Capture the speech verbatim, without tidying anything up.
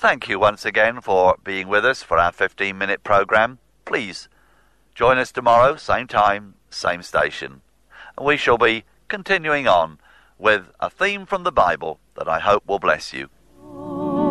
thank you once again for being with us for our fifteen minute programme. Please join us tomorrow, same time, same station. And we shall be continuing on with a theme from the Bible that I hope will bless you.